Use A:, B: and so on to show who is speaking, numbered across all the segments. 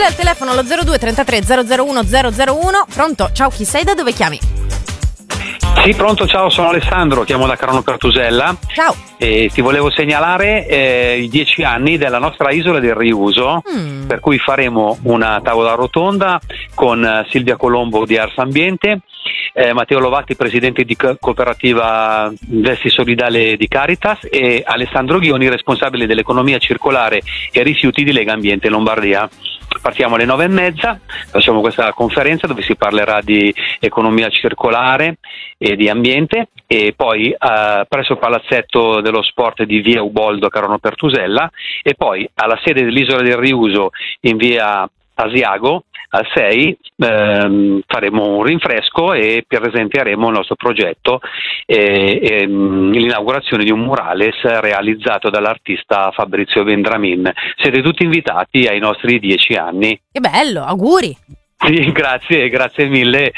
A: al telefono allo 02 33 001 001. Pronto? Ciao, chi sei? Da dove chiami?
B: Sì, pronto, ciao, sono Alessandro, chiamo da Carano Pertusella.
A: Ciao.
B: E ti volevo segnalare i 10 anni della nostra isola del riuso, per cui faremo una tavola rotonda con Silvia Colombo di Ars Ambiente, Matteo Lovatti, presidente di cooperativa Vesti Solidale di Caritas, e Alessandro Ghioni, responsabile dell'economia circolare e rifiuti di Lega Ambiente Lombardia. Partiamo alle 9:30, facciamo questa conferenza dove si parlerà di economia circolare e di ambiente, e poi presso il palazzetto dello sport di via Uboldo a Carano Pertusella, e poi alla sede dell'isola del riuso in via Asiago al 6 faremo un rinfresco e presenteremo il nostro progetto e l'inaugurazione di un murales realizzato dall'artista Fabrizio Vendramin. Siete tutti invitati ai nostri 10 anni.
A: Che bello, auguri.
B: Sì, grazie mille,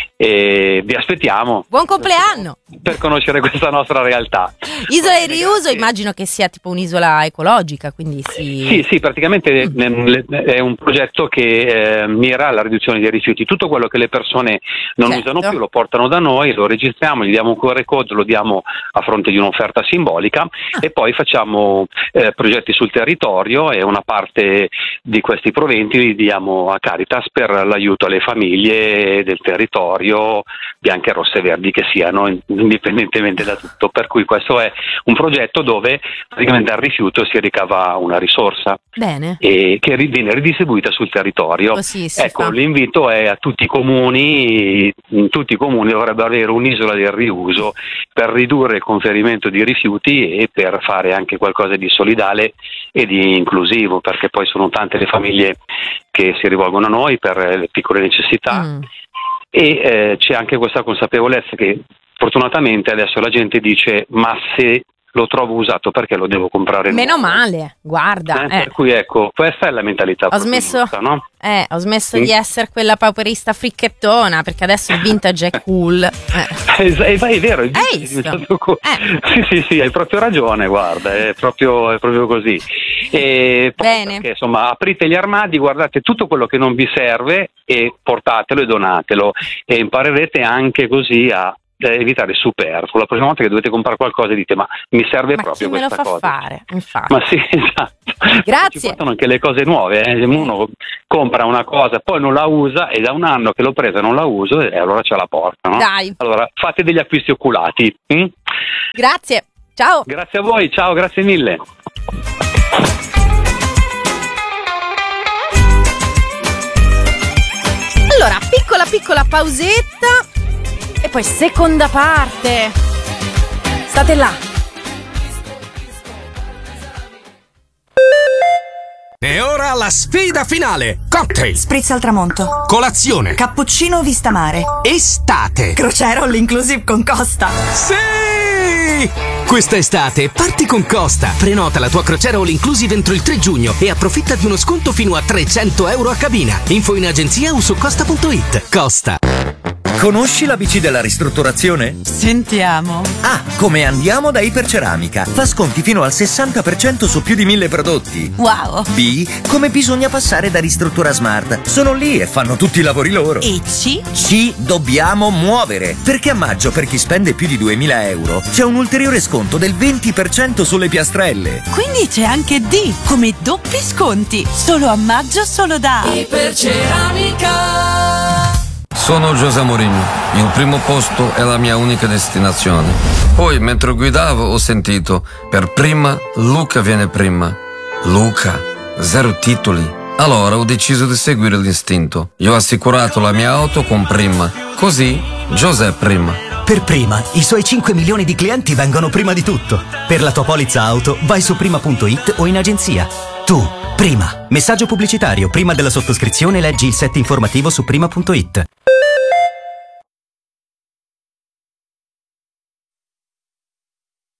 B: e vi aspettiamo.
A: Buon compleanno!
B: Per conoscere questa nostra realtà.
A: Isola di riuso, immagino che sia tipo un'isola ecologica, quindi
B: Sì, praticamente è un progetto che mira alla riduzione dei rifiuti. Tutto quello che le persone non usano più lo portano da noi, lo registriamo, gli diamo un QR code, lo diamo a fronte di un'offerta simbolica, e poi facciamo progetti sul territorio, e una parte di questi proventi li diamo a Caritas per l'aiuto alle famiglie del territorio, bianche, rosse e verdi che siano, indipendentemente da tutto. Per cui questo è un progetto dove praticamente dal rifiuto si ricava una risorsa.
A: Bene.
B: E che viene ridistribuita sul territorio. Ecco, l'invito è a tutti i comuni. Tutti i comuni dovrebbero avere un'isola del riuso per ridurre il conferimento di rifiuti e per fare anche qualcosa di solidale e di inclusivo, perché poi sono tante le famiglie che si rivolgono a noi per le piccole necessità. E c'è anche questa consapevolezza che fortunatamente adesso la gente dice: ma se lo trovo usato perché lo devo comprare nuovo?
A: Meno male, guarda.
B: Per cui ecco, questa è la mentalità.
A: Ho smesso,
B: giusta, no?
A: Ho smesso di essere quella pauperista fricchettona, perché adesso il vintage è cool.
B: È vero, il vintage è diventato cool. Sì, hai proprio ragione, guarda, è proprio così. E
A: bene.
B: Perché, insomma, aprite gli armadi, guardate tutto quello che non vi serve e portatelo e donatelo, e imparerete anche così a evitare il superfluo. La prossima volta che dovete comprare qualcosa dite: ma mi serve proprio questa cosa?
A: Ma chi me lo fa fare? Infatti.
B: Ma sì, esatto.
A: Grazie.
B: Ci portano anche le cose nuove, uno compra una cosa, poi non la usa, e da un anno che l'ho presa non la uso, e allora ce la porta, no?
A: Dai.
B: Allora fate degli acquisti oculati.
A: Grazie, ciao.
B: Grazie a voi, ciao, grazie mille.
A: Allora, piccola pausetta e poi seconda parte. State là.
C: E ora la sfida finale. Cocktail,
D: spritz al tramonto,
C: colazione,
D: cappuccino vista mare,
C: estate,
D: crociera all inclusive con Costa.
C: Sì! Questa estate parti con Costa. Prenota la tua crociera all inclusive entro il 3 giugno e approfitta di uno sconto fino a €300 a cabina. Info in agenzia o su costa.it. Costa.
E: Conosci la BC della ristrutturazione?
D: Sentiamo.
E: A. Come Andiamo da Iperceramica. Fa sconti fino al 60% su più di 1000 prodotti.
D: Wow.
E: B. Come Bisogna Passare da Ristruttura Smart. Sono lì e fanno tutti i lavori loro.
D: E C.
E: C. Dobbiamo muovere. Perché a maggio, per chi spende più di €2000, c'è un ulteriore sconto del 20% sulle piastrelle.
D: Quindi c'è anche D. Come doppi sconti. Solo a maggio, solo da Iperceramica.
F: Sono José Mourinho, il primo posto è la mia unica destinazione. Poi, mentre guidavo, ho sentito: per prima, Luca viene prima. Luca, 0 titoli. Allora ho deciso di seguire l'istinto. Io ho assicurato la mia auto con Prima. Così, José prima.
G: Per Prima, i suoi 5 milioni di clienti vengono prima di tutto. Per la tua polizza auto, vai su prima.it o in agenzia. Tu, Prima. Messaggio pubblicitario. Prima della sottoscrizione leggi il set informativo su prima.it.